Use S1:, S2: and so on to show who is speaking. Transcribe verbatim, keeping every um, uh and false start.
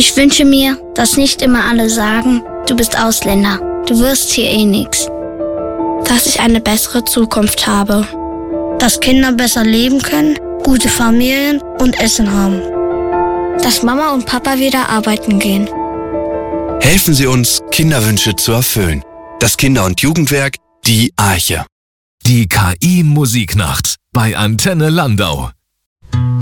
S1: Ich wünsche mir, dass nicht immer alle sagen, du bist Ausländer, du wirst hier eh nix.
S2: Dass ich eine bessere Zukunft habe.
S1: Dass Kinder besser leben können, gute Familien und Essen haben.
S2: Dass Mama und Papa wieder arbeiten gehen.
S3: Helfen Sie uns, Kinderwünsche zu erfüllen. Das Kinder- und Jugendwerk, die Arche.
S4: Die K I-Musiknacht bei Antenne Landau.